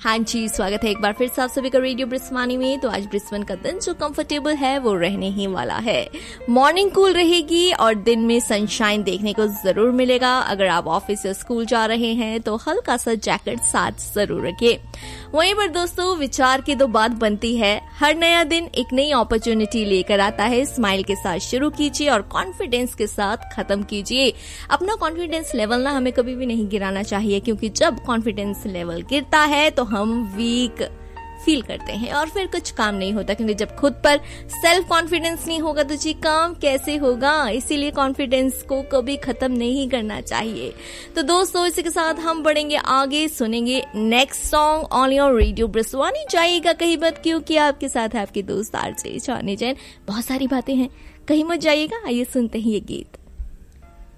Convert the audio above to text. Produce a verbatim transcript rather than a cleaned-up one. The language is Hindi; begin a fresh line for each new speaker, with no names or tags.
हाँ जी, स्वागत है एक बार फिर से आप सभी का रेडियो ब्रिस्वानी में। तो आज ब्रिस्बेन का दिन जो कंफर्टेबल है वो रहने ही वाला है। मॉर्निंग कूल रहेगी और दिन में सनशाइन देखने को जरूर मिलेगा। अगर आप ऑफिस या स्कूल जा रहे हैं तो हल्का सा जैकेट साथ जरूर रखिए। वहीं पर दोस्तों, विचार की तो बात बनती है, हर नया दिन एक नई अपॉर्चुनिटी लेकर आता है। स्माइल के साथ शुरू कीजिए और कॉन्फिडेंस के साथ खत्म कीजिए। अपना कॉन्फिडेंस लेवल ना हमें कभी भी नहीं गिराना चाहिए, क्योंकि जब कॉन्फिडेंस लेवल गिरता है तो हम वीक फील करते हैं और फिर कुछ काम नहीं होता, क्योंकि जब खुद पर सेल्फ कॉन्फिडेंस नहीं होगा तो जी काम कैसे होगा। इसीलिए कॉन्फिडेंस को कभी खत्म नहीं करना चाहिए। तो दोस्तों, इसी के साथ हम बढ़ेंगे आगे, सुनेंगे next song on your radio ब्रिस्वानी। जाइएगा कहीं मत, क्योंकि आपके साथ है आपके दोस्त आरजे जानी जैन। बहुत सारी बातें हैं, कहीं मत जाइएगा। आइए सुनते हैं ये गीत।